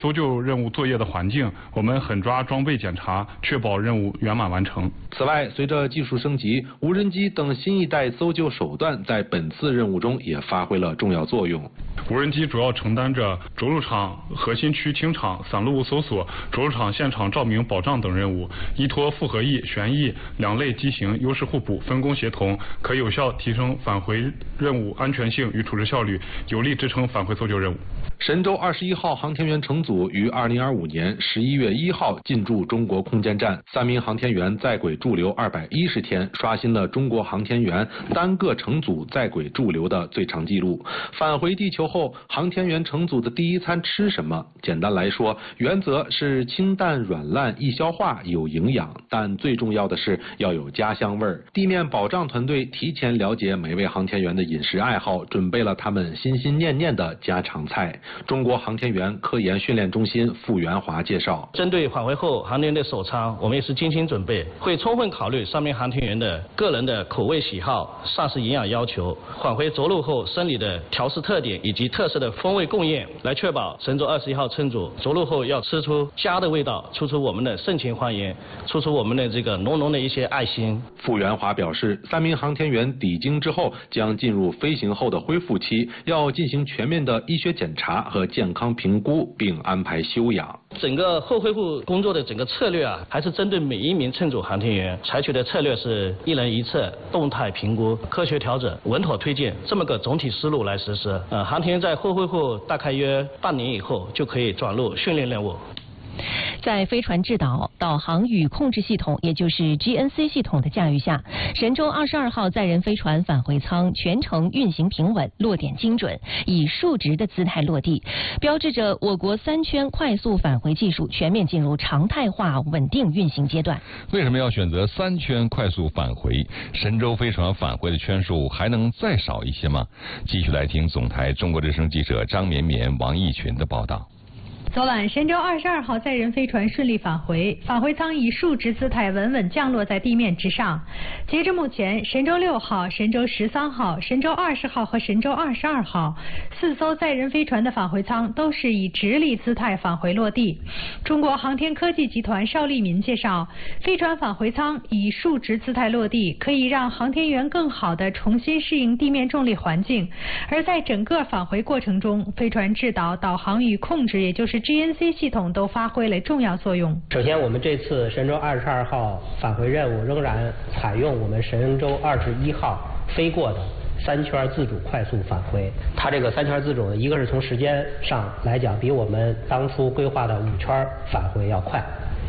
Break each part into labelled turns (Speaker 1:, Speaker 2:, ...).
Speaker 1: 搜救任务作业的环境，我们狠抓装备检查，确保任务圆满完成。
Speaker 2: 此外，随着技术升级，无人机等新一代搜救手段在本次任务中也发挥了重要作用。
Speaker 1: 无人机主要承担着着陆场核心区清场、散落物搜索、着陆场现场照明保障等任务，依托复合翼、旋翼两类机型优势互补、分工协同，可有效提升返回任务安全性与处置效率，有力支撑返回搜救任务。
Speaker 2: 神舟21号航天员乘组于2025年11月1号进驻中国空间站，3名航天员在轨驻留210天，刷新了中国航天员单个乘组在轨驻留的最长纪录。返回地球后，航天员乘组的第一餐吃什么？简单来说，原则是清淡软烂易消化有营养，但最重要的是要有家乡味儿。地面保障团队提前了解每位航天员的饮食爱好，准备了他们心心念念的家常菜。中国航天员科研训练中心傅元华介绍，
Speaker 3: 针对返回后航天员的首餐，我们也是精心准备，会充分考虑3名航天员的个人的口味喜好、膳食营养要求、返回着陆后生理的调试特点以及特色的风味供应，来确保神舟21号乘组着陆后要吃出家的味道，吃出我们的盛情欢迎，吃出我们的这个浓浓的一些爱心。
Speaker 2: 傅元华表示，3名航天员抵京之后将进入飞行后的恢复期，要进行全面的医学检查和健康评估，并安排休养。
Speaker 3: 整个后恢复工作的整个策略还是针对每一名乘组航天员采取的策略是一人一策，动态评估，科学调整，稳妥推进，这么个总体思路来实施。航天员在后恢复大概约半年以后就可以转入训练任务。
Speaker 4: 在飞船制导、导航与控制系统，也就是 GNC 系统的驾驭下，神舟22号载人飞船返回舱全程运行平稳，落点精准，以竖直的姿态落地，标志着我国3圈快速返回技术全面进入常态化稳定运行阶段。
Speaker 5: 为什么要选择3圈快速返回？神舟飞船返回的圈数还能再少一些吗？继续来听总台中国之声记者张绵绵、王义群的报道。
Speaker 6: 昨晚，神舟22号载人飞船顺利返回，返回舱以竖直姿态稳稳降落在地面之上。截至目前，神舟6号、神舟13号、神舟20号和神舟22号4艘载人飞船的返回舱都是以直立姿态返回落地。中国航天科技集团邵立民介绍，飞船返回舱以竖直姿态落地，可以让航天员更好地重新适应地面重力环境。而在整个返回过程中，飞船制导、导航与控制，也就是GNC 系统都发挥了重要作用。
Speaker 7: 首先，我们这次神舟22号返回任务仍然采用我们神舟21号飞过的3圈自主快速返回。它这个3圈自主呢，一个是从时间上来讲，比我们当初规划的5圈返回要快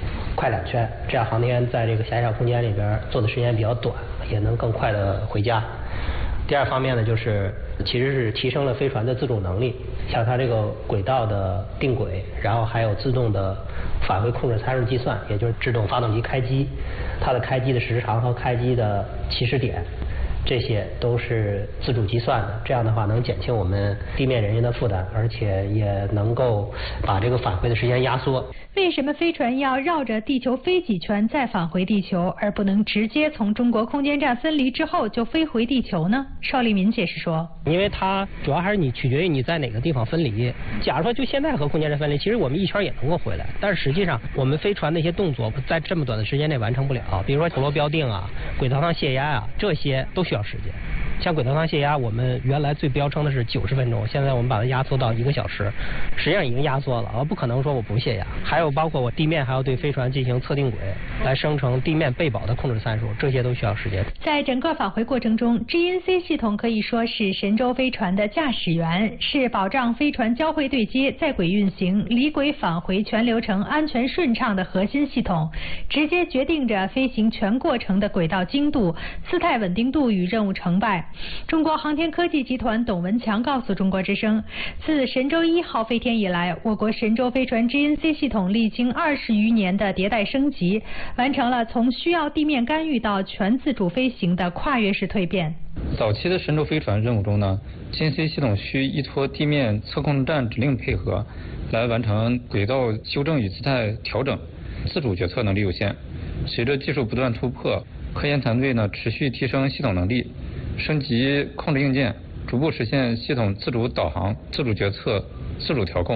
Speaker 7: 2圈，这样航天员在这个狭小空间里边做的时间比较短，也能更快的回家。第二方面呢，就是其实是提升了飞船的自主能力，像它这个轨道的定轨，然后还有自动的返回控制参数计算，也就是制动发动机开机，它的开机的时长和开机的起始点，这些都是自主计算的。这样的话能减轻我们地面人员的负担，而且也能够把这个返回的时间压缩。
Speaker 6: 为什么飞船要绕着地球飞几圈再返回地球，而不能直接从中国空间站分离之后就飞回地球呢？邵立民解释说，
Speaker 7: 因为它主要还是取决于你在哪个地方分离。假如说就现在和空间站分离，其实我们1圈也能够回来，但是实际上我们飞船那些动作在这么短的时间内完成不了，比如说陀螺标定轨道上泄压这些都需要时间。像轨道上泄压，我们原来最标称的是90分钟，现在我们把它压缩到1个小时，实际上已经压缩了，不可能说我不泄压。还有包括我地面还要对飞船进行测定轨，来生成地面备保的控制参数，这些都需要时间。
Speaker 6: 在整个返回过程中 ，GNC 系统可以说是神舟飞船的驾驶员，是保障飞船交会对接、在轨运行、离轨返回全流程安全顺畅的核心系统，直接决定着飞行全过程的轨道精度、姿态稳定度与任务成败。中国航天科技集团董文强告诉中国之声，自神舟1号飞天以来，我国神舟飞船 GNC 系统历经20余年的迭代升级，完成了从需要地面干预到全自主飞行的跨越式蜕变。
Speaker 8: 早期的神舟飞船任务中呢， GNC 系统需依托地面测控站指令配合，来完成轨道修正与姿态调整，自主决策能力有限。随着技术不断突破，科研团队呢持续提升系统能力，升级控制硬件，逐步实现系统自主导航、自主决策、自主调控。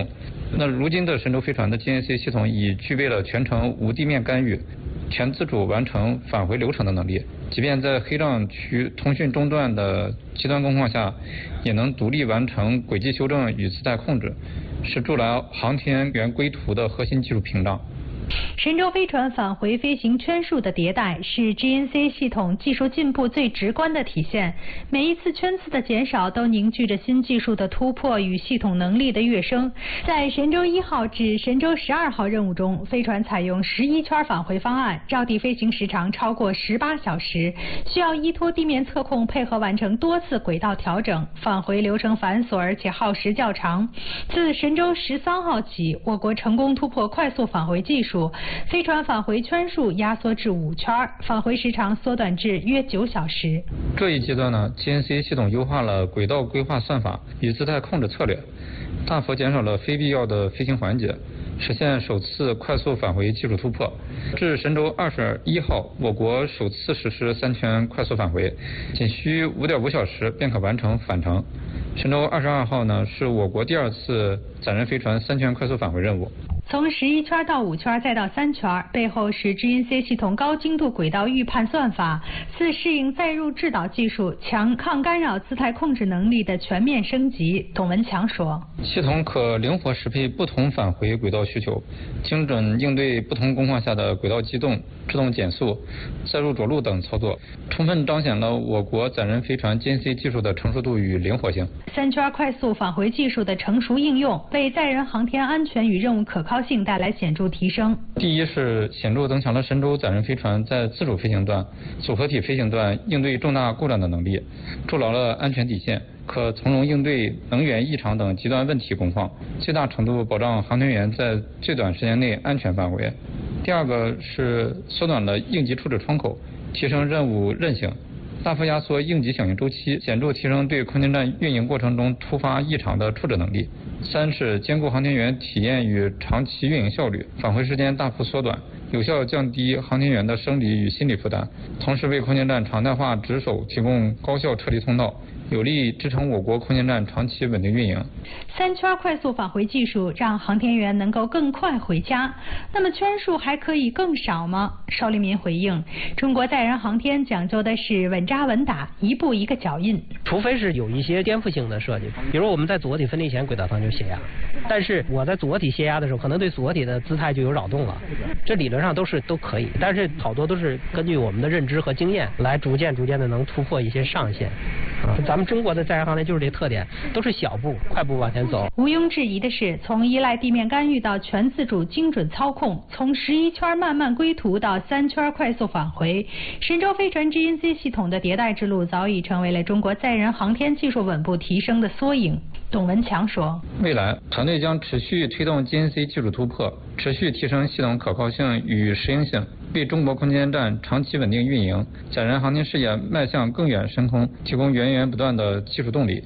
Speaker 8: 那如今的神舟飞船的 GNC 系统已具备了全程无地面干预、全自主完成返回流程的能力，即便在黑障区通讯中断的极端情况下，也能独立完成轨迹修正与姿态控制，是筑牢航天员归途的核心技术屏障。
Speaker 6: 神舟飞船返回飞行圈数的迭代是 GNC 系统技术进步最直观的体现。每一次圈次的减少都凝聚着新技术的突破与系统能力的跃升。在神舟1号至神舟12号任务中，飞船采用11圈返回方案，绕地飞行时长超过18小时，需要依托地面测控配合完成多次轨道调整，返回流程繁琐而且耗时较长。自神舟13号起，我国成功突破快速返回技术，飞船返回圈数压缩至5圈，返回时长缩短至约9小时。
Speaker 8: 这一阶段呢 ，GNC 系统优化了轨道规划算法与姿态控制策略，大幅减少了非必要的飞行环节，实现首次快速返回技术突破。至神舟21号，我国首次实施3圈快速返回，仅需5.5小时便可完成返程。神舟22号呢，是我国第2次载人飞船3圈快速返回任务。
Speaker 6: 从11圈到5圈再到3圈，背后是 GNC 系统高精度轨道预判算法，自适应载入制导技术、强抗干扰姿态控制能力的全面升级。董文强说，
Speaker 8: 系统可灵活适配不同返回轨道需求，精准应对不同工况下的轨道机动、制动减速、载入着陆等操作，充分彰显了我国载人飞船 GNC 技术的成熟度与灵活性。
Speaker 6: 3圈快速返回技术的成熟应用，为载人航天安全与任务可靠性带来显著提升。
Speaker 8: 第一是显著增强了神舟载人飞船在自主飞行段、组合体飞行段应对重大故障的能力，筑牢了安全底线，可从容应对能源异常等极端问题工况，最大程度保障航天员在最短时间内安全返回。第二个是缩短了应急处置窗口，提升任务韧性，大幅压缩应急响应周期，显著提升对空间站运营过程中突发异常的处置能力。3是兼顾航天员体验与长期运营效率，返回时间大幅缩短，有效降低航天员的生理与心理负担，同时为空间站常态化值守提供高效撤离通道，有力支撑我国空间站长期稳定运营。
Speaker 6: 3圈快速返回技术让航天员能够更快回家，那么圈数还可以更少吗？邵立民回应，中国载人航天讲究的是稳扎稳打，一步一个脚印。
Speaker 7: 除非是有一些颠覆性的设计，比如我们在组合体分离前轨道上就泄压，但是我在组合体泄压的时候，可能对组合体的姿态就有扰动了，这理论上都可以，但是好多都是根据我们的认知和经验来逐渐的能突破一些上限。咱们中国的载人航天就是这特点，都是小步快步往前走。
Speaker 6: 毋庸置疑的是，从依赖地面干预到全自主精准操控，从11圈慢慢归途到3圈快速返回，神舟飞船 GNC 系统的迭代之路早已成为了中国载人航天技术稳步提升的缩影。董文强说，
Speaker 8: 未来团队将持续推动 GNC 技术突破，持续提升系统可靠性与适应性，为中国空间站长期稳定运营、载人航天事业迈向更远深空提供源源不断的技术动力。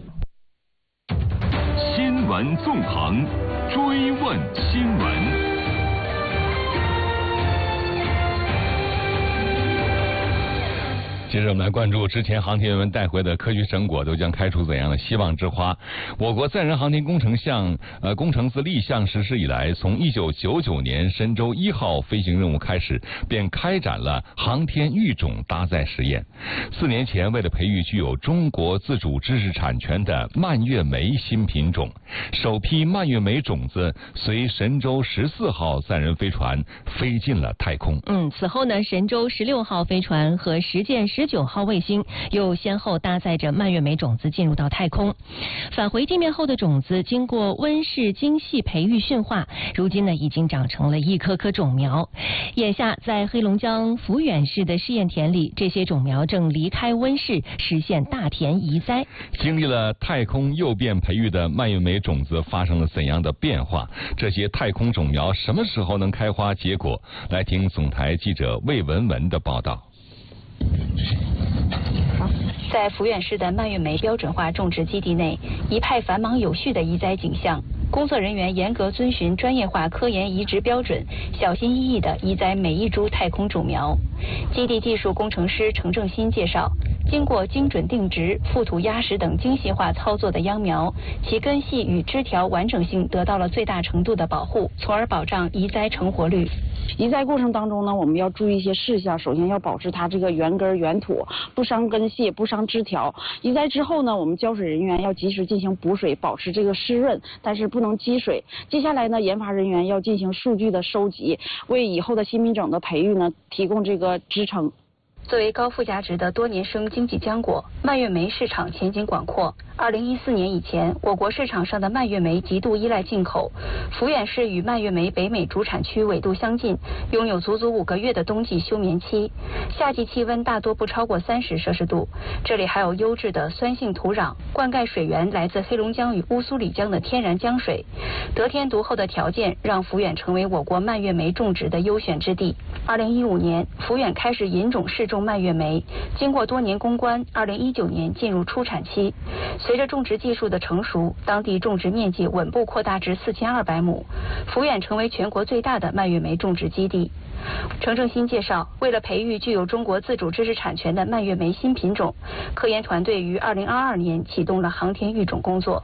Speaker 5: 新闻纵横，追问新闻。接着我们来关注之前航天员们带回的科学成果都将开出怎样的希望之花。我国载人航天工程自立项实施以来，从1999年神舟1号飞行任务开始，便开展了航天育种搭载实验。4年前，为了培育具有中国自主知识产权的蔓越莓新品种，首批蔓越莓种子随神舟14号载人飞船飞进了太空。
Speaker 4: 此后呢，神舟16号飞船和实践19号卫星又先后搭载着蔓越莓种子进入到太空，返回地面后的种子经过温室精细培育驯化，如今呢已经长成了一颗颗种苗。眼下在黑龙江抚远市的试验田里，这些种苗正离开温室，实现大田移栽。
Speaker 5: 经历了太空诱变培育的蔓越莓种子发生了怎样的变化？这些太空种苗什么时候能开花结果？来听总台记者魏文文的报道。
Speaker 9: 在抚远市的蔓越莓标准化种植基地内，一派繁忙有序的移栽景象。工作人员严格遵循专业化科研移植标准，小心翼翼地移栽每一株太空种苗。基地技术工程师程正新介绍， 经过精准定植、覆土压实等精细化操作的秧苗，其根系与枝条完整性得到了最大程度的保护，从而保障移栽成活率。
Speaker 10: 移栽过程当中呢，我们要注意一些事项。首先要保持它这个原根原土，不伤根系，不伤枝条。移栽之后呢，我们浇水人员要及时进行补水，保持这个湿润，但是不能积水。接下来呢，研发人员要进行数据的收集，为以后的新品种的培育呢提供这个支撑。
Speaker 9: 作为高附加值的多年生经济浆果，蔓越莓市场前景广阔。2014年以前，我国市场上的蔓越莓极度依赖进口。抚远市与蔓越莓北美主产区纬度相近，拥有足足5个月的冬季休眠期，夏季气温大多不超过30摄氏度。这里还有优质的酸性土壤，灌溉水源来自黑龙江与乌苏里江的天然江水，得天独厚的条件让抚远成为我国蔓越莓种植的优选之地。2015年，抚远开始引种试种蔓越莓，经过多年攻关，2019年进入出产期。随着种植技术的成熟，当地种植面积稳步扩大至4200亩，抚远成为全国最大的蔓越莓种植基地。程正新介绍，为了培育具有中国自主知识产权的蔓越莓新品种，科研团队于2022年启动了航天育种工作。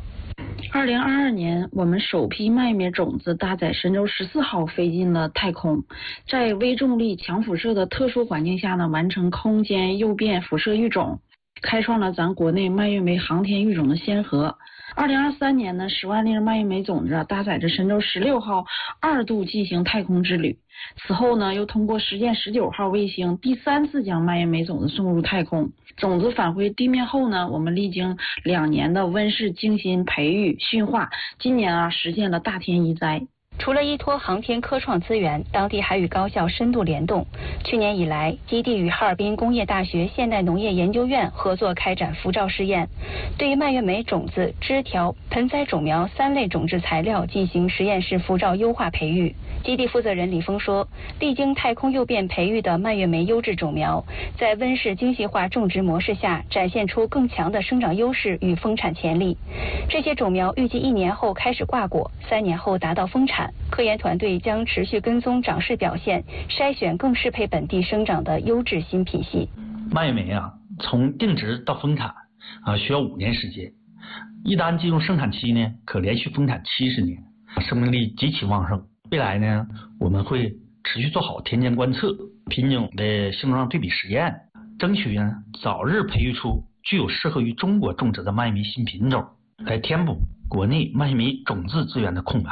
Speaker 10: 2022年，我们首批蔓越莓种子搭载神舟14号飞进了太空，在微重力、强辐射的特殊环境下呢，完成空间诱变辐射育种，开创了咱国内蔓越莓航天育种的先河。2023年呢，10万粒蔓越莓种子搭载着神舟16号2度进行太空之旅。此后呢，又通过实践19号卫星第3次将蔓越莓种子送入太空。种子返回地面后呢，我们历经2年的温室精心培育驯化，今年实现了大田移栽。
Speaker 9: 除了依托航天科创资源，当地还与高校深度联动。去年以来，基地与哈尔滨工业大学现代农业研究院合作开展辐照试验，对于蔓越莓种子、枝条、盆栽种苗3类种质材料进行实验室辐照优化培育。基地负责人李峰说，历经太空诱变培育的蔓越莓优质种苗，在温室精细化种植模式下展现出更强的生长优势与丰产潜力。这些种苗预计1年后开始挂果，3年后达到丰产。科研团队将持续跟踪长势表现，筛选更适配本地生长的优质新品系。
Speaker 11: 蔓越莓从定植到丰产需要5年时间，一旦进入生产期呢，可连续丰产70年，生命力极其旺盛。未来呢，我们会持续做好田间观测、品种的性状对比实验，争取呢早日培育出具有适合于中国种植的蔓越莓新品种，来填补国内蔓越莓种子资源的空白。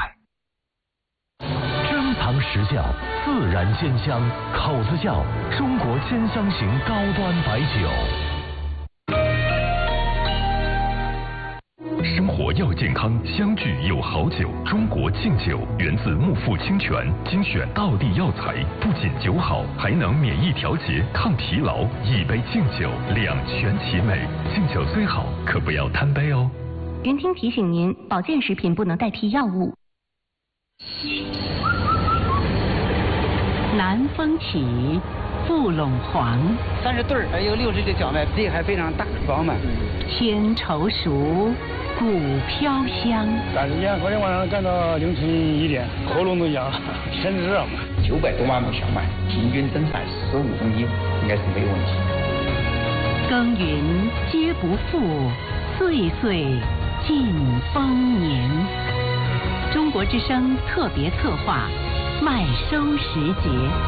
Speaker 12: 珍藏实窖，自然鲜香，口子窖，中国鲜香型高端白酒。生活要健康，相聚有好酒。中国劲酒源自木富清泉，精选道地药材，不仅酒好，还能免疫调节、抗疲劳。一杯劲酒，两全其美。劲酒虽好，可不要贪杯哦。
Speaker 13: 云听提醒您，保健食品不能代替药物。南风起，雾陇黄。
Speaker 14: 30对儿，有60个小麦，地还非常大，饱满。
Speaker 13: 天稠熟，谷飘香。
Speaker 15: 赶时间，昨天晚上干到凌晨1点，喉咙都痒，天热嘛。
Speaker 16: 900多万亩小麦，平均增产15公斤，应该是没有问题。
Speaker 13: 耕耘皆不负，岁岁尽丰年。中国之声特别策划，麦收时节。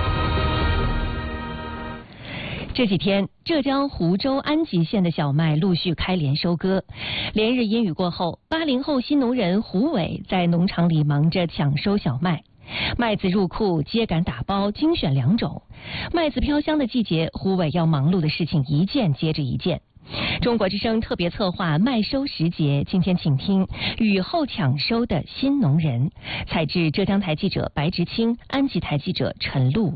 Speaker 4: 这几天，浙江湖州安吉县的小麦陆续开镰收割。连日阴雨过后，80后新农人胡伟在农场里忙着抢收小麦。麦子入库，秸秆打包，精选良种。麦子飘香的季节，胡伟要忙碌的事情一件接着一件。中国之声特别策划麦收时节，今天请听雨后抢收的新农人。采自浙江台记者白直清，安吉台记者陈露。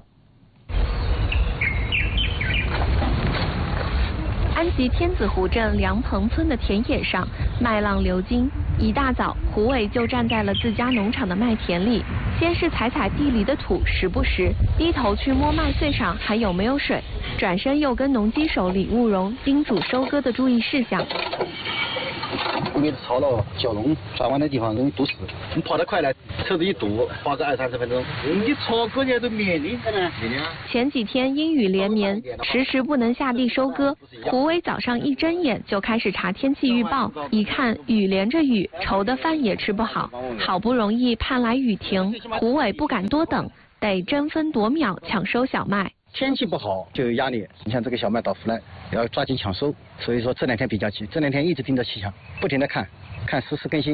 Speaker 17: 安吉天子湖镇梁棚村的田野上，麦浪流经。一大早，胡伟就站在了自家农场的麦田里，先是踩踩地里的土，时不时低头去摸麦穗上还有没有水，转身又跟农机手李务荣叮嘱收割的注意事项。
Speaker 18: 梅子炒了绞笼，转弯的地方容易堵死。你跑得快了，车子一堵，花个20-30分钟。你炒过年都免零的呢。
Speaker 17: 前几天阴雨连绵，迟迟不能下地收割。胡伟早上一睁眼就开始查天气预报，一看雨连着雨，愁的饭也吃不好。好不容易盼来雨停，胡伟不敢多等，得争分夺秒抢收小麦。
Speaker 18: 天气不好就有压力，你像这个小麦倒伏了，要抓紧抢收。所以说这2天比较急，这2天一直盯着气象，不停地看实时更新。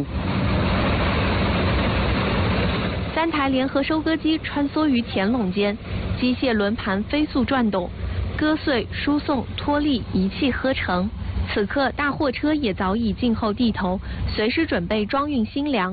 Speaker 17: 3台联合收割机穿梭于田垄间，机械轮盘飞速转动，割碎、输送、脱粒一气呵成。此刻大货车也早已静候地头，随时准备装运新粮。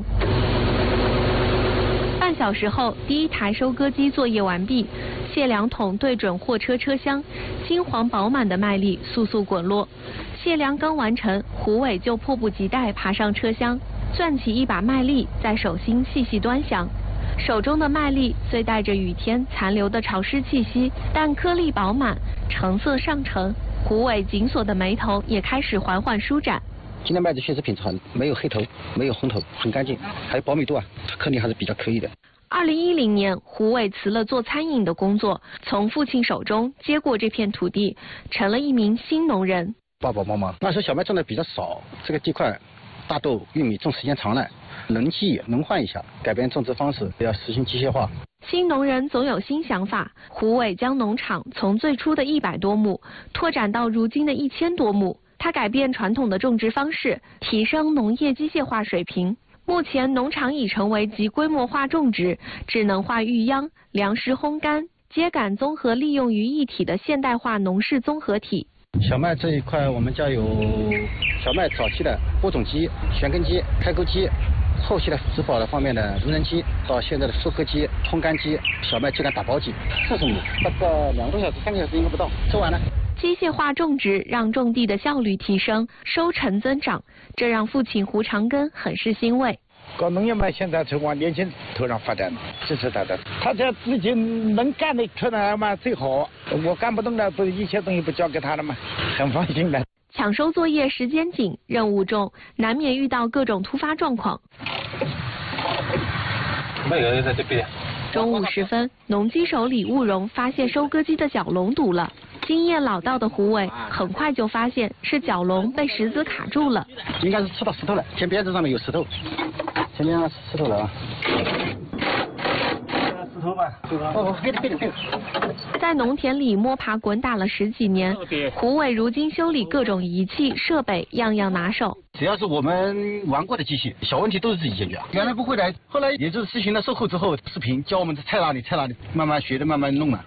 Speaker 17: 半小时后，第1台收割机作业完毕，卸粮桶对准货车车厢，金黄饱满的麦粒簌簌滚落。卸粮刚完成，胡伟就迫不及待爬上车厢，攥起一把麦粒，在手心细细端详。手中的麦粒虽带着雨天残留的潮湿气息，但颗粒饱满，成色上乘。胡伟紧锁的眉头也开始缓缓舒展。
Speaker 18: 今天麦子确实品质好，没有黑头，没有红头，很干净，还有保密度啊，颗粒还是比较可以的。
Speaker 17: 2010年，胡伟辞了做餐饮的工作，从父亲手中接过这片土地，成了一名新农人。
Speaker 18: 爸爸妈妈那时候小麦种的比较少，这个地块大豆、玉米种时间长了，轮替轮换一下，改变种植方式，要实行机械化。
Speaker 17: 新农人总有新想法，胡伟将农场从最初的100多亩拓展到如今的1000多亩。他改变传统的种植方式，提升农业机械化水平。目前农场已成为集规模化种植、智能化育秧、粮食烘干、秸秆综合利用于一体的现代化农事综合体。
Speaker 18: 小麦这一块，我们家有小麦早期的播种机、旋耕机、开沟机，后期的植保的方面的无人机，到现在的收割机、烘干机、小麦秸秆打包机，40亩，大概2个多小时、3个小时应该不到，做完了。
Speaker 17: 机械化种植让种地的效率提升，收成增长，这让父亲胡长庚很是欣慰。
Speaker 19: 搞农业嘛，现在是往年轻头上发展，支持他的。他这自己能干的出来嘛最好，我干不动的，不一切东西不交给他了嘛，很放心的。
Speaker 17: 抢收作业时间紧，任务重，难免遇到各种突发状况。
Speaker 2: 麦苗在这边。
Speaker 17: 中午时分，农机手李务荣发现收割机的绞笼堵了。经验老道的胡伟很快就发现是绞笼被石子卡住了，
Speaker 18: 应该是吃到石头了，前边子上面有石头，前面石头了啊。石头吧，对。
Speaker 17: 在农田里摸爬滚打了10几年，胡伟如今修理各种仪器设备样样拿手。
Speaker 18: 只要是我们玩过的机器，小问题都是自己解决。原来不会的，后来也就是实行了售后之后，视频教我们菜哪里，慢慢学的，慢慢弄了。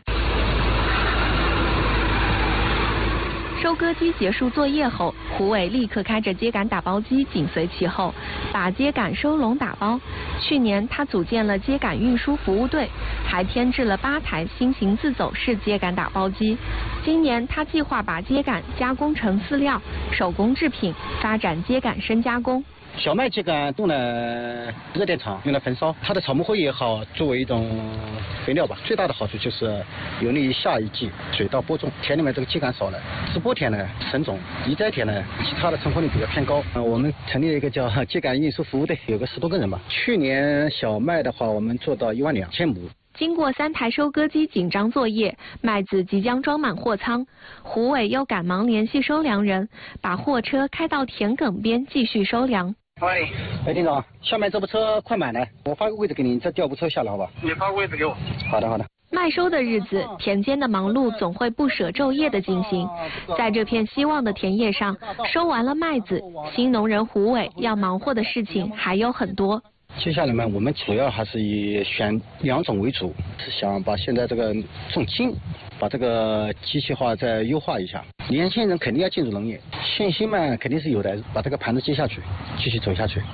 Speaker 17: 收割机结束作业后，胡伟立刻开着秸秆打包机紧随其后，把秸秆收笼打包。去年他组建了秸秆运输服务队，还添置了8台新型自走式秸秆打包机。今年他计划把秸秆加工成饲料、手工制品，发展秸秆深加工。
Speaker 18: 小麦秸秆动了热电场，用来焚烧，它的草木灰也好，作为一种肥料吧。最大的好处就是有利于下一季水稻播种，田里面这个秸秆少了，直播田呢省种，移栽田呢其他的成活率比较偏高。我们成立了一个叫秸秆运输服务队，有个10多个人吧。去年小麦的话，我们做到12000亩。
Speaker 17: 经过3台收割机紧张作业，麦子即将装满货仓，胡伟又赶忙联系收粮人，把货车开到田埂边继续收粮。
Speaker 18: 喂，丁总，下面这部车快满了，我发个位置给你，再调部车下来好吧？
Speaker 19: 你发个位置给我。
Speaker 18: 好的。
Speaker 17: 麦收的日子，田间的忙碌总会不舍昼夜的进行。在这片希望的田野上，收完了麦子，新农人胡伟要忙活的事情还有很多。
Speaker 18: 接下来呢，我们主要还是以选2种为主，是想把现在这个种金，把这个机械化再优化一下。年轻人肯定要进入农业，信心嘛肯定是有的，把这个盘子接下去，继续走下去。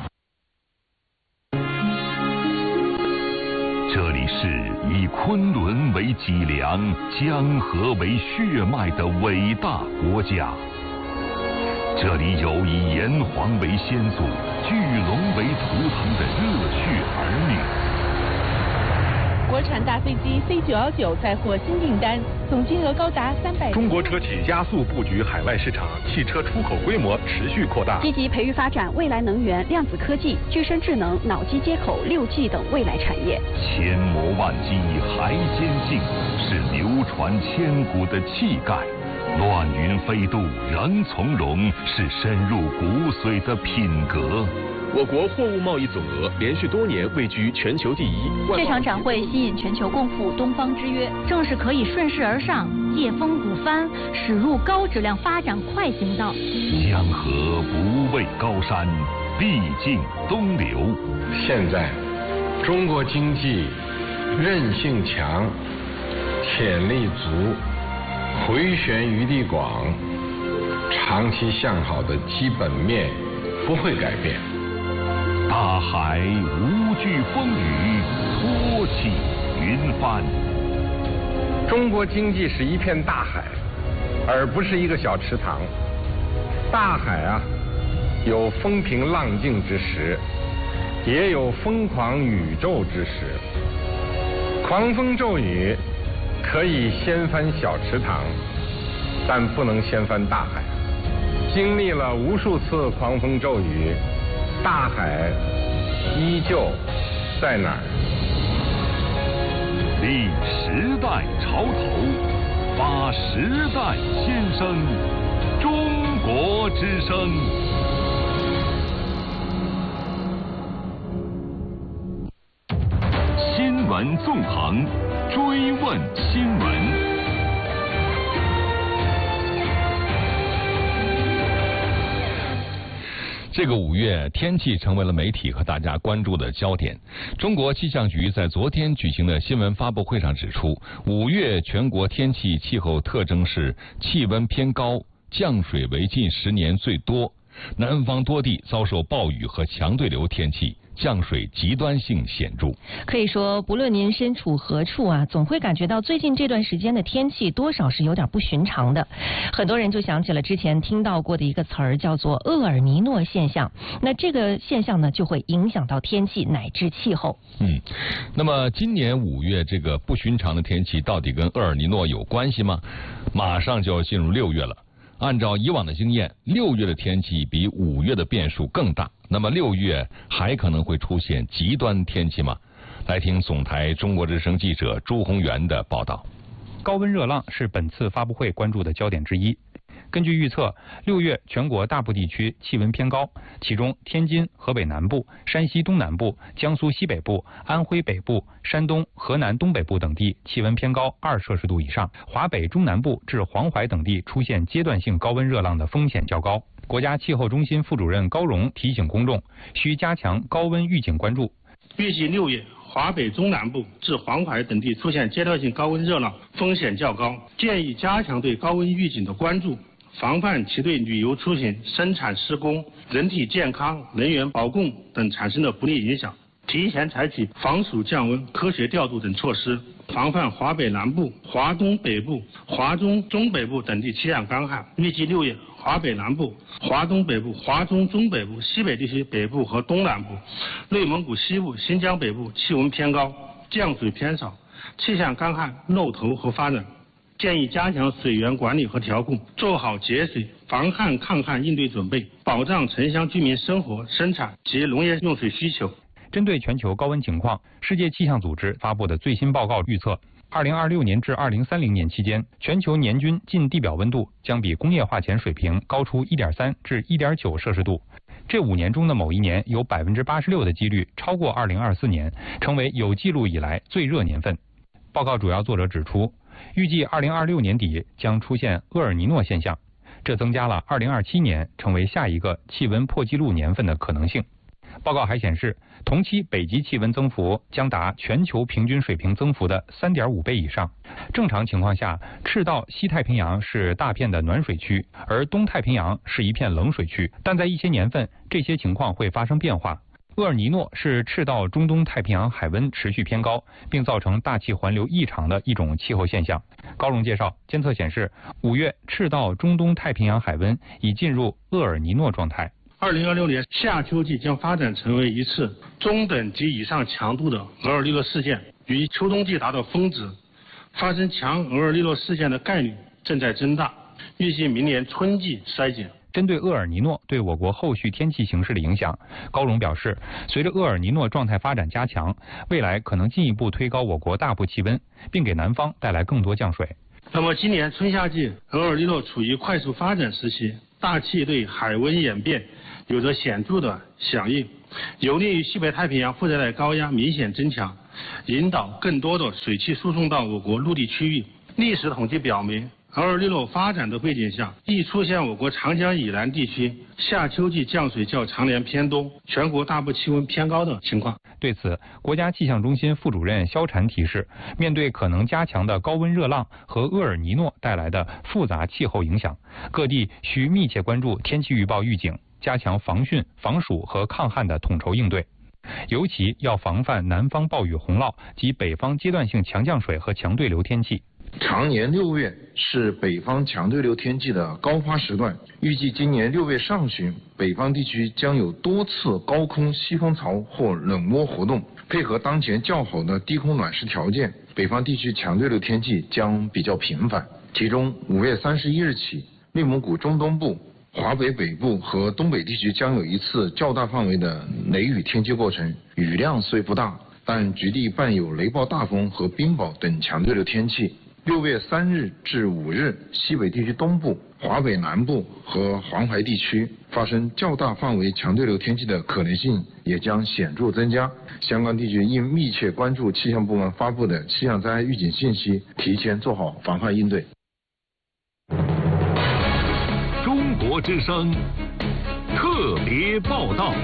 Speaker 12: 这里是以昆仑为脊梁、江河为血脉的伟大国家。这里有以炎黄为先祖、巨龙为图腾的热血儿女。
Speaker 20: 滚产大飞机 C919再获新订单，总金额高达300。
Speaker 21: 中国车企加速布局海外市场，汽车出口规模持续扩大。
Speaker 22: 积极培育发展未来能源、量子科技、具身智能、脑机接口、6G 等未来产业。
Speaker 12: 千磨万击还坚劲，是流传千古的气概。乱云飞渡人从容，是深入骨髓的品格。
Speaker 23: 我国货物贸易总额连续多年位居全球第一。
Speaker 24: 这场展会吸引全球共赴东方之约，正是可以顺势而上，借风鼓帆，驶入高质量发展快行道。
Speaker 12: 江河不畏高山，必尽东流。
Speaker 25: 现在，中国经济韧性强，潜力足，回旋余地广，长期向好的基本面不会改变。
Speaker 12: 大海无惧风雨，托起云帆。
Speaker 25: 中国经济是一片大海，而不是一个小池塘。大海啊，有风平浪静之时，也有疯狂宇宙之时。狂风骤雨可以掀翻小池塘，但不能掀翻大海。经历了无数次狂风骤雨，大海依旧在哪儿？
Speaker 12: 立时代潮头，发时代先声，中国之声。新闻纵横，追问新闻。
Speaker 5: 这个5月，天气成为了媒体和大家关注的焦点。中国气象局在昨天举行的新闻发布会上指出，5月全国天气气候特征是气温偏高，降水为近10年最多，南方多地遭受暴雨和强对流天气，降水极端性显著。
Speaker 4: 可以说，不论您身处何处啊，总会感觉到最近这段时间的天气多少是有点不寻常的。很多人就想起了之前听到过的一个词儿，叫做厄尔尼诺现象。那这个现象呢，就会影响到天气乃至气候。
Speaker 5: 那么今年5月这个不寻常的天气到底跟厄尔尼诺有关系吗？马上就要进入6月了。按照以往的经验，6月的天气比5月的变数更大。那么6月还可能会出现极端天气吗？来听总台中国之声记者朱宏元的报道。
Speaker 26: 高温热浪是本次发布会关注的焦点之一。根据预测，6月全国大部地区气温偏高，其中天津、河北南部、山西东南部、江苏西北部、安徽北部、山东、河南东北部等地气温偏高2摄氏度以上，华北中南部至黄淮等地出现阶段性高温热浪的风险较高。国家气候中心副主任高荣提醒公众，需加强高温预警关注。
Speaker 27: 预计6月华北中南部至黄淮等地出现阶段性高温热浪，风险较高，建议加强对高温预警的关注，防范其对旅游出行、生产施工、人体健康、能源保供等产生的不利影响，提前采取防暑降温、科学调度等措施，防范华北南部、华东北部、华中中北部等地气象干旱。预计6月华北南部、华东北部、华中中北部、西北地区北部和东南部、内蒙古西部、新疆北部气温偏高，降水偏少，气象干旱、漏头和发冷。建议加强水源管理和调控，做好节水、防旱抗旱应对准备，保障城乡居民生活、生产及农业用水需求。
Speaker 26: 针对全球高温情况，世界气象组织发布的最新报告预测，2026年至2030年期间，全球年均近地表温度将比工业化前水平高出1.3至1.9摄氏度。这5年中的某一年有86%的几率超过2024年，成为有记录以来最热年份。报告主要作者指出，预计2026年底将出现厄尔尼诺现象，这增加了2027年成为下一个气温破纪录年份的可能性。报告还显示，同期北极气温增幅将达全球平均水平增幅的3.5倍以上。正常情况下，赤道西太平洋是大片的暖水区，而东太平洋是一片冷水区，但在一些年份，这些情况会发生变化。厄尔尼诺是赤道中东太平洋海温持续偏高，并造成大气环流异常的一种气候现象。高荣介绍，监测显示，5月赤道中东太平洋海温已进入厄尔尼诺状态。
Speaker 27: 2026年夏秋季将发展成为一次中等及以上强度的厄尔尼诺事件， 于秋冬季达到峰值，发生强额尔尼诺事件的概率正在增大，预计明年春季衰减。
Speaker 26: 针对厄尔尼诺对我国后续天气形势的影响，高荣表示，随着厄尔尼诺状态发展加强，未来可能进一步推高我国大部气温，并给南方带来更多降水。
Speaker 27: 那么今年春夏季厄尔尼诺处于快速发展时期，大气对海温演变有着显著的响应，有利于西北太平洋副热带高压明显增强，引导更多的水汽输送到我国陆地区域。历史统计表明，厄尔尼诺发展的背景下，易出现我国长江以南地区夏秋季降水较常年偏多，全国大部气温偏高的情况。
Speaker 26: 对此，国家气象中心副主任肖禅提示，面对可能加强的高温热浪和厄尔尼诺带来的复杂气候影响，各地需密切关注天气预报预警，加强防汛、防暑和抗旱的统筹应对。尤其要防范南方暴雨洪涝及北方阶段性强降水和强对流天气。
Speaker 1: 常年6月是北方强对流天气的高发时段，预计今年6月上旬，北方地区将有多次高空西风槽或冷涡活动，配合当前较好的低空暖湿条件，北方地区强对流天气将比较频繁。其中5月31日起，内蒙古中东部、华北北部和东北地区将有一次较大范围的雷雨天气过程，雨量虽不大，但局地伴有雷暴大风和冰雹等强对流天气。6月3日至5日，西北地区东部、华北南部和黄淮地区发生较大范围强对流天气的可能性也将显著增加。相关地区应密切关注气象部门发布的气象灾害预警信息，提前做好防范应对。
Speaker 12: 中国之声特别报道。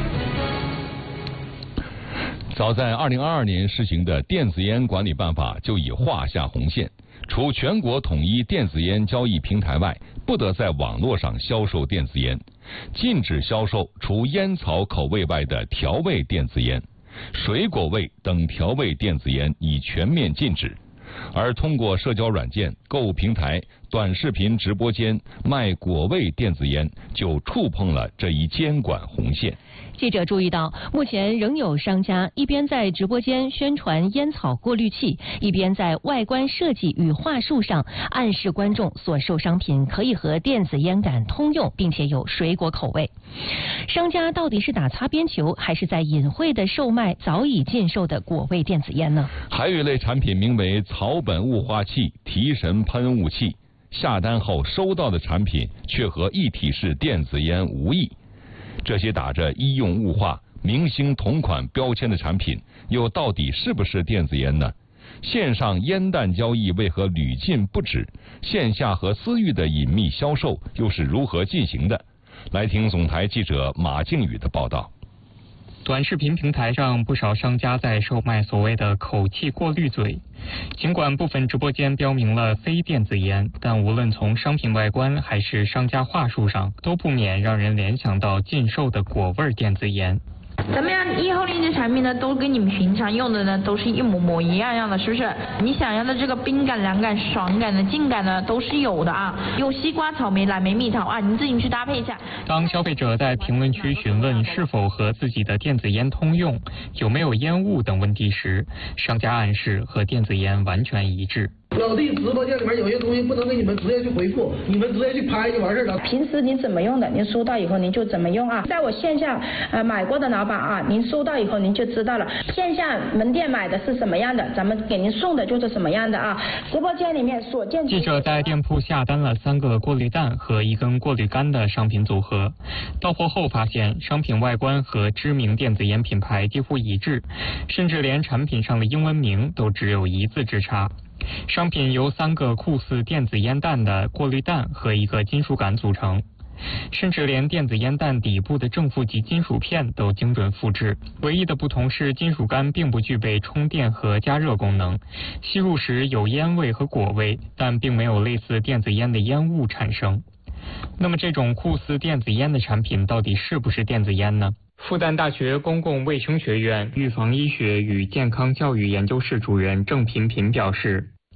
Speaker 5: 早在2022年实行的电子烟管理办法就已画下红线，除全国统一电子烟交易平台外，不得在网络上销售电子烟，禁止销售除烟草口味外的调味电子烟，水果味等调味电子烟已全面禁止。而通过社交软件、购物平台、短视频直播间卖果味电子烟，就触碰了这一监管红线。
Speaker 4: 记者注意到，目前仍有商家一边在直播间宣传烟草过滤器，一边在外观设计与话术上暗示观众所售商品可以和电子烟杆通用，并且有水果口味。商家到底是打擦边球，还是在隐晦地售卖早已禁售的果味电子烟呢？
Speaker 5: 还有一类产品名为草本雾化器、提神喷雾器，下单后收到的产品却和一体式电子烟无异。这些打着医用雾化、明星同款标签的产品，又到底是不是电子烟呢？线上烟弹交易为何屡禁不止？线下和私域的隐秘销售又是如何进行的？来听总台记者马靖宇的报道。
Speaker 3: 短视频平台上，不少商家在售卖所谓的口气过滤嘴。尽管部分直播间标明了非电子烟，但无论从商品外观还是商家话术上，都不免让人联想到禁售的果味电子烟。
Speaker 6: 咱们以后的一些产品呢，都跟你们平常用的呢，都是一模模一样的，是不是？你想要的这个冰感、凉感、爽感的、劲感呢，都是有的啊。有西瓜、草莓、蓝莓、蜜桃啊，你自己去搭配一下。
Speaker 3: 当消费者在评论区询问是否和自己的电子烟通用、有没有烟雾等问题时，商家暗示和电子烟完全一致。
Speaker 7: 老弟，直播间里面有些东西不能给你们直接去回复，你们直接去拍就完事了。
Speaker 8: 平时您怎么用的，您收到以后您就怎么用啊。在我线下买过的老板啊，您收到以后您就知道了。线下门店买的是什么样的，咱们给您送的就是什么样的啊。直播间里面所见。
Speaker 3: 记者在店铺下单了3个过滤蛋和1根过滤杆的商品组合，到货后发现商品外观和知名电子烟品牌几乎一致，甚至连产品上的英文名都只有1字之差。商品由3个酷似电子烟弹的过滤弹和1个金属杆组成，甚至连电子烟弹底部的正负极金属片都精准复制。唯一的不同是金属杆并不具备充电和加热功能，吸入时有烟味和果味，但并没有类似电子烟的烟雾产生。那么这种酷似电子烟的产品到底是不是电子烟呢？复旦大学公共卫生学院预防医学与健康教育研究室主任郑频频表示，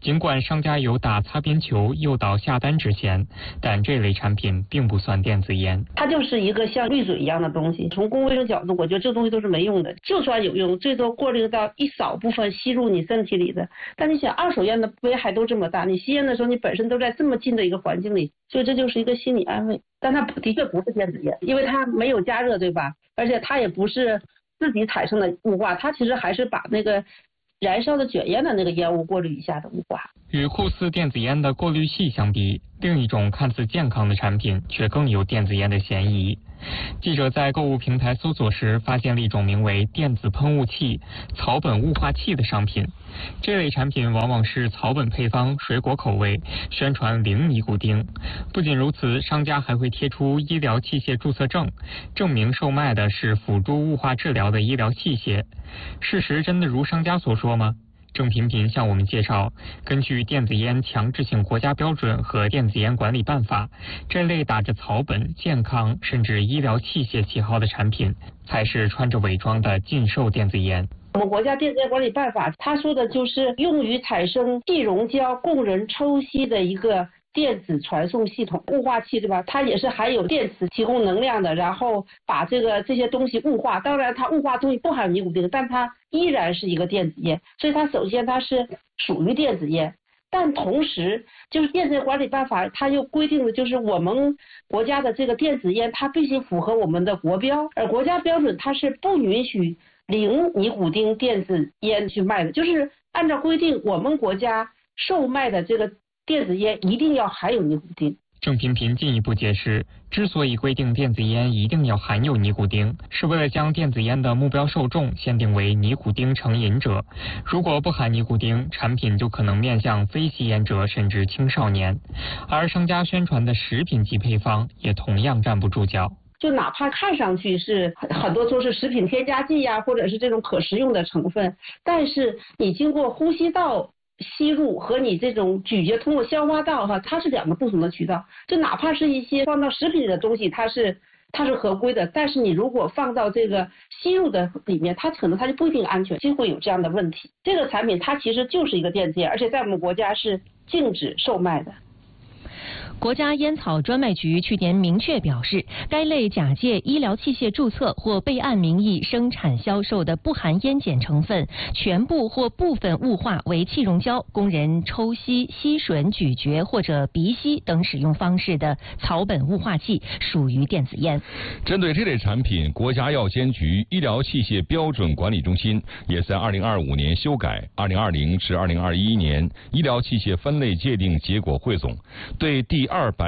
Speaker 3: 尽管商家有打擦边球、诱导下单之嫌，但这类产品并不算电子烟。
Speaker 9: 它就是一个像滤嘴一样的东西，从公共卫生角度，我觉得这东西都是没用的。就算有用，最多过滤到一少部分吸入你身体里的。但你想，二手烟的危害都这么大，你吸烟的时候，你本身都在这么近的一个环境里，所以这就是一个心理安慰。但它的确不是电子烟，因为它没有加热，对吧？而且它也不是自己产生的雾化，它其实还是把那个燃烧的卷烟的那个烟雾过滤一下的雾化。
Speaker 3: 与酷似电子烟的过滤器相比，另一种看似健康的产品却更有电子烟的嫌疑。记者在购物平台搜索时，发现了一种名为电子喷雾器、草本雾化器的商品。这类产品往往是草本配方、水果口味，宣传零尼古丁。不仅如此，商家还会贴出医疗器械注册证，证明售卖的是辅助雾化治疗的医疗器械。事实真的如商家所说吗？郑频频向我们介绍，根据电子烟强制性国家标准和电子烟管理办法，这类打着草本、健康甚至医疗器械旗号的产品，才是穿着伪装的禁售电子烟。
Speaker 9: 我们国家电子烟管理办法，它说的就是用于产生气溶胶供人抽吸的一个电子传送系统，雾化器，对吧？它也是含有电池提供能量的，然后把这些东西雾化。当然，它雾化东西不含有尼古丁，但它依然是一个电子烟，所以它首先它是属于电子烟。但同时，就是电子烟管理办法，它又规定的就是我们国家的这个电子烟，它必须符合我们的国标，而国家标准它是不允许零尼古丁电子烟去卖的，就是按照规定，我们国家售卖的这个电子烟一定要含有尼古丁。
Speaker 3: 郑频频进一步解释，之所以规定电子烟一定要含有尼古丁，是为了将电子烟的目标受众限定为尼古丁成瘾者。如果不含尼古丁，产品就可能面向非吸烟者甚至青少年。而商家宣传的食品级配方也同样站不住脚。
Speaker 9: 就哪怕看上去是很多说是食品添加剂呀，或者是这种可食用的成分，但是你经过呼吸道吸入和你这种咀嚼通过消化道它是两个不同的渠道。就哪怕是一些放到食品里的东西，它是合规的，但是你如果放到这个吸入的里面，它可能它就不一定安全，就会有这样的问题。这个产品它其实就是一个电子烟，而且在我们国家是禁止售卖的。
Speaker 4: 国家烟草专卖局去年明确表示，该类假借医疗器械注册或备案名义生产销售的不含烟碱成分全部或部分雾化为气溶胶，供人抽吸、吸吮、咀嚼或者鼻吸等使用方式的草本雾化器属于电子烟。
Speaker 5: 针对这类产品，国家药监局医疗器械标准管理中心也在2025年修改2020至2021年医疗器械分类界定结果汇总，对第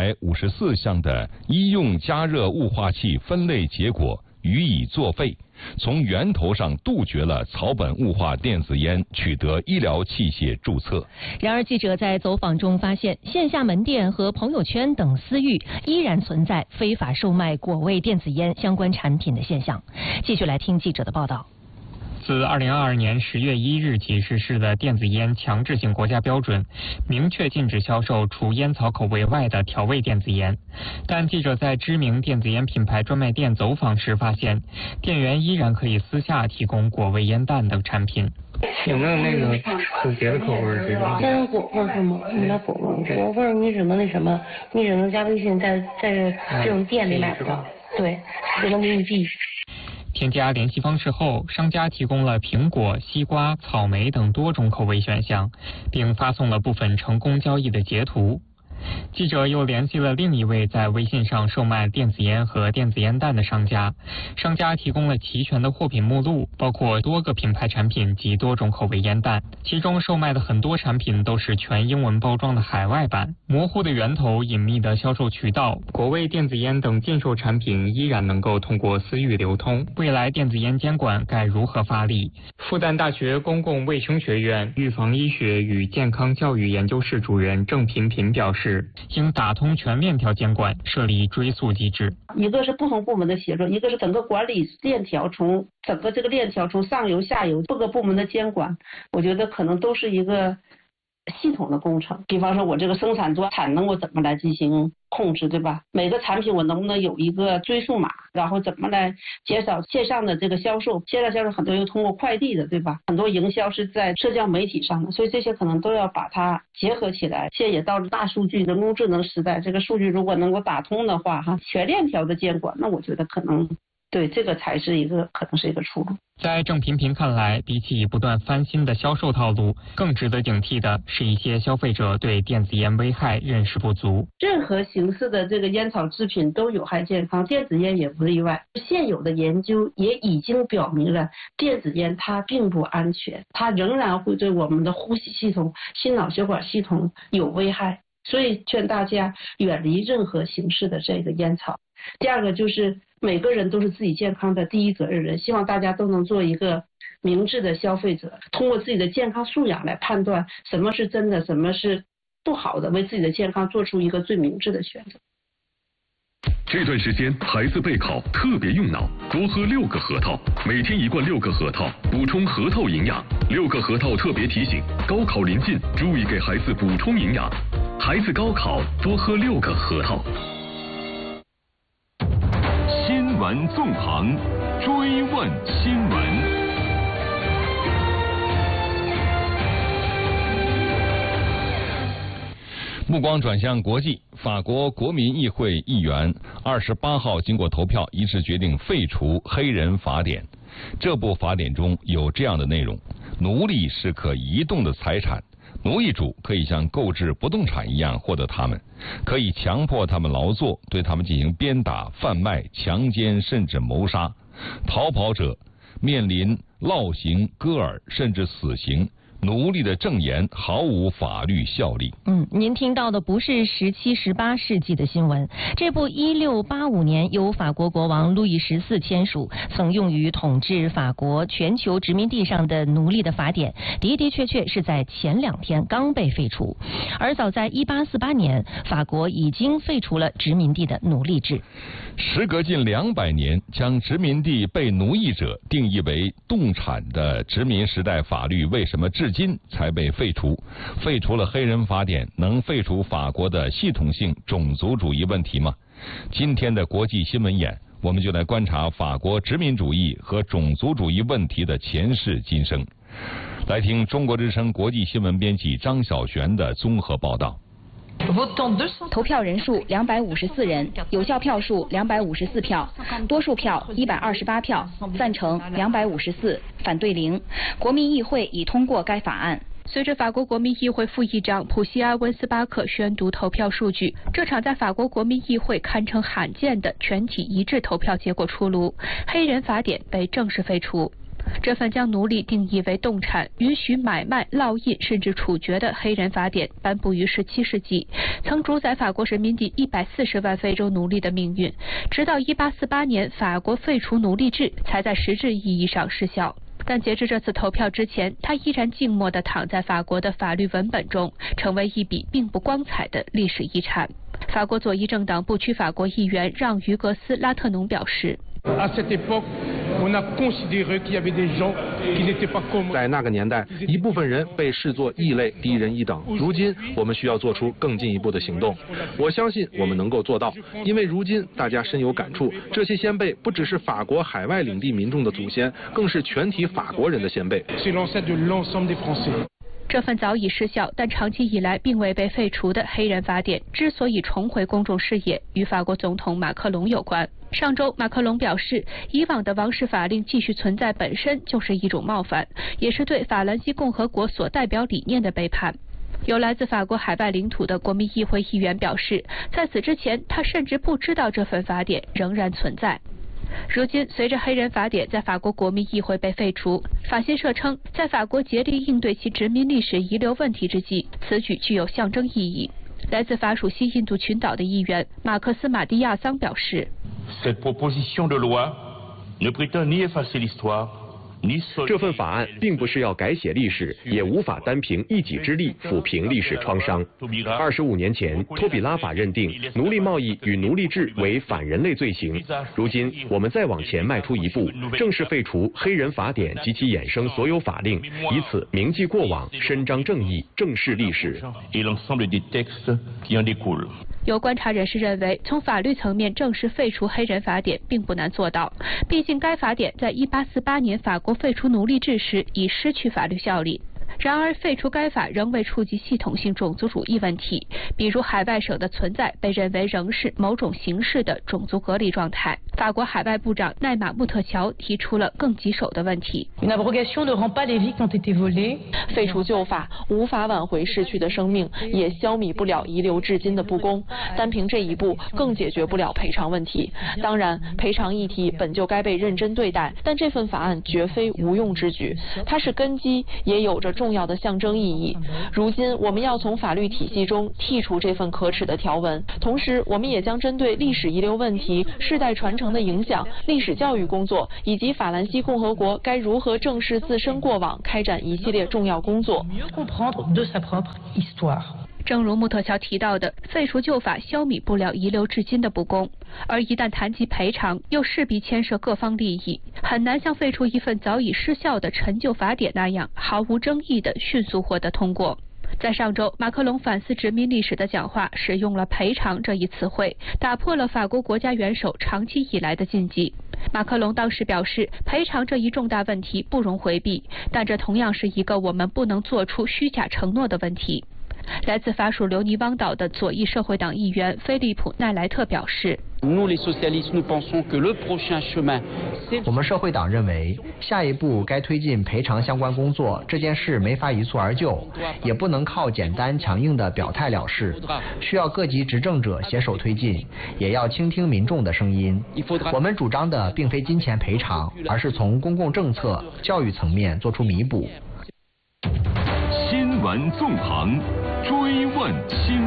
Speaker 5: 254项的医用加热雾化器分类结果予以作废，从源头上杜绝了草本雾化电子烟取得医疗器械注册。
Speaker 4: 然而，记者在走访中发现，线下门店和朋友圈等私域依然存在非法售卖果味电子烟相关产品的现象。继续来听记者的报道。
Speaker 3: 自2022年10月1日起实施的电子烟强制性国家标准，明确禁止销售除烟草口味外的调味电子烟。但记者在知名电子烟品牌专卖店走访时发现，店员依然可以私下提供果味烟弹等产品。
Speaker 10: 有没有那个有别的口味这种？
Speaker 11: 单有果味是吗？你拿果味，果味你只能那什么，你只能加微信，在这种店里买不到，对，只能给你寄。
Speaker 3: 添加联系方式后，商家提供了苹果、西瓜、草莓等多种口味选项，并发送了部分成功交易的截图。记者又联系了另一位在微信上售卖电子烟和电子烟弹的商家，商家提供了齐全的货品目录，包括多个品牌产品及多种口味烟弹，其中售卖的很多产品都是全英文包装的海外版，模糊的源头、隐秘的销售渠道，果味电子烟等禁售产品依然能够通过私域流通。未来电子烟监管该如何发力？复旦大学公共卫生学院预防医学与健康教育研究室主任郑频频表示，应打通全链条监管，设立追溯机制。
Speaker 9: 一个是不同部门的协作，一个是整个管理链条，从整个这个链条从上游下游各个部门的监管，我觉得可能都是一个系统的工程，比方说我这个生产端产能我怎么来进行控制，对吧？每个产品我能不能有一个追溯码，然后怎么来减少线上的这个销售？线上销售很多又通过快递的，对吧？很多营销是在社交媒体上的，所以这些可能都要把它结合起来。现在也到了大数据、人工智能时代，这个数据如果能够打通的话，全链条的监管，那我觉得可能对这个才是可能是一个出路。
Speaker 3: 在郑频频看来，比起不断翻新的销售套路，更值得警惕的是一些消费者对电子烟危害认识不足。
Speaker 9: 任何形式的这个烟草制品都有害健康，电子烟也不例外。现有的研究也已经表明了，电子烟它并不安全，它仍然会对我们的呼吸系统、心脑血管系统有危害。所以劝大家远离任何形式的这个烟草。第二个就是每个人都是自己健康的第一责任人，希望大家都能做一个明智的消费者，通过自己的健康素养来判断什么是真的，什么是不好的，为自己的健康做出一个最明智的选择。
Speaker 12: 这段时间孩子备考特别用脑，多喝6个核桃，每天1罐6个核桃，补充核桃营养。6个核桃特别提醒：高考临近，注意给孩子补充营养。孩子高考多喝6个核桃。
Speaker 2: 新闻纵横，追问新闻。
Speaker 5: 目光转向国际，法国国民议会议员28号经过投票一致决定废除黑人法典。这部法典中有这样的内容：奴隶是可移动的财产，奴役主可以像购置不动产一样获得他们，可以强迫他们劳作，对他们进行鞭打、贩卖、强奸甚至谋杀。逃跑者面临烙刑、割耳甚至死刑。奴隶的证言毫无法律效力。
Speaker 4: 您听到的不是17、18世纪的新闻。这部1685年由法国国王路易14签署，曾用于统治法国全球殖民地上的奴隶的法典，的的确确是在前2天刚被废除。而早在1848年，法国已经废除了殖民地的奴隶制。
Speaker 5: 时隔近200年，将殖民地被奴役者定义为动产的殖民时代法律，为什么至今才被废除？废除了黑人法典，能废除法国的系统性种族主义问题吗？今天的国际新闻眼，我们就来观察法国殖民主义和种族主义问题的前世今生。来听中国之声国际新闻编辑张小璇的综合报道。
Speaker 22: 投票人数254人，有效票数254票，多数票128票，赞成254，反对0。国民议会已通过该法案。
Speaker 13: 随着法国国民议会副议长普西阿温斯巴克宣读投票数据，这场在法国国民议会堪称罕见的全体一致投票结果出炉，黑人法典被正式废除。这份将奴隶定义为动产、允许买卖、烙印甚至处决的黑人法典颁布于17世纪，曾主宰法国人民近140万非洲奴隶的命运。直到1848年，法国废除奴隶制，才在实质意义上失效。但截至这次投票之前，它依然静默地躺在法国的法律文本中，成为一笔并不光彩的历史遗产。法国左翼政党不屈法国议员让·于格斯·拉特农表示，
Speaker 21: 在那个年代，一部分人被视作异类、低人一等。如今，我们需要做出更进一步的行动。我相信我们能够做到，因为如今大家深有感触，这些先辈不只是法国海外领地民众的祖先，更是全体法国人的先辈。
Speaker 13: 这份早已失效但长期以来并未被废除的黑人法典之所以重回公众视野，与法国总统马克龙有关。上周，马克龙表示，以往的王室法令继续存在本身就是一种冒犯，也是对法兰西共和国所代表理念的背叛。有来自法国海外领土的国民议会议员表示，在此之前，他甚至不知道这份法典仍然存在。如今，随着黑人法典在法国国民议会被废除，法新社称，在法国竭力应对其殖民历史遗留问题之际，此举具有象征意义。来自法属西印度群岛的议员马克思·马蒂亚桑表示，
Speaker 14: Cette proposition de loi ne prétend ni effacer l'histoire
Speaker 23: 这份法案并不是要改写历史，也无法单凭一己之力抚平历史创伤。25年前，托比拉法认定奴隶贸易与奴隶制为反人类罪行。如今，我们再往前迈出一步，正式废除黑人法典及其衍生所有法令，以此铭记过往，伸张正义，正视历史。
Speaker 13: 有观察人士认为，从法律层面正式废除黑人法典并不难做到，毕竟该法典在1848年法国废除奴隶制时已失去法律效力。然而，废除该法仍未触及系统性种族主义问题，比如海外省的存在被认为仍是某种形式的种族隔离状态。法国海外部长奈马穆特乔提出了更棘手的问题：
Speaker 14: 废除旧法无法挽回逝去的生命，也消弭不了遗留至今的不公。单凭这一步，更解决不了赔偿问题。当然，赔偿议题本就该被认真对待，但这份法案绝非无用之举，它是根基，也有着重要的象征意义。如今，我们要从法律体系中剔除这份可耻的条文，同时，我们也将针对历史遗留问题、世代传承的影响、历史教育工作以及法兰西共和国该如何正视自身过往，开展一系列重要工作。
Speaker 13: 正如穆特乔提到的，废除旧法消弭不了遗留至今的不公，而一旦谈及赔偿，又势必牵涉各方利益，很难像废除一份早已失效的陈旧法典那样毫无争议地迅速获得通过。在上周，马克龙反思殖民历史的讲话使用了赔偿这一词汇，打破了法国国家元首长期以来的禁忌。马克龙当时表示，赔偿这一重大问题不容回避，但这同样是一个我们不能做出虚假承诺的问题。来自法属留尼汪岛的左翼社会党议员菲利普·奈莱特表示，
Speaker 15: 我们社会党认为，下一步该推进赔偿相关工作，这件事没法一蹴而就，也不能靠简单强硬的表态了事，需要各级执政者携手推进，也要倾听民众的声音。我们主张的并非金钱赔偿，而是从公共政策、教育层面做出弥补。
Speaker 2: 新闻纵横，追问新